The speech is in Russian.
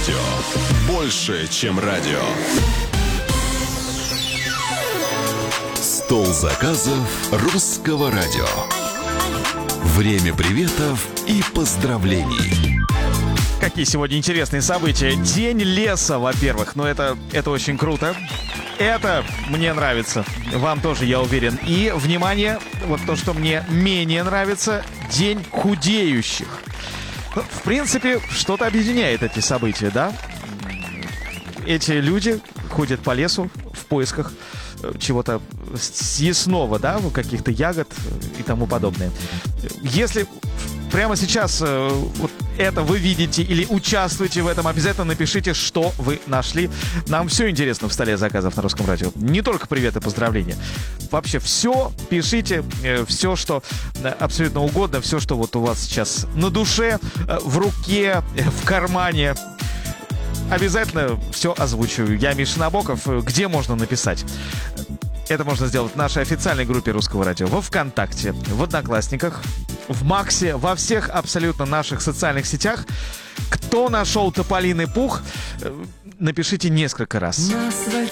радио. Больше, чем радио. Стол заказов Русского радио. Время приветов и поздравлений. Какие сегодня интересные события. День леса, во-первых. Ну, это очень круто. Это мне нравится. Вам тоже, я уверен. И, внимание, вот то, что мне менее нравится. День худеющих. Ну, в принципе, что-то объединяет эти события, да? Эти люди ходят по лесу в поисках чего-то съестного, да, каких-то ягод и тому подобное. Если прямо сейчас вот это вы видите или участвуете в этом, обязательно напишите, что вы нашли. Нам все интересно в столе заказов на Русском радио. Не только привет и поздравления. Вообще все пишите, все, что абсолютно угодно, все, что вот у вас сейчас на душе, в руке, в кармане. Обязательно все озвучиваю. Я Миша Набоков. Где можно написать? Это можно сделать в нашей официальной группе Русского радио, во ВКонтакте, в Одноклассниках, в Максе, во всех абсолютно наших социальных сетях. Кто нашел тополиный пух, напишите несколько раз.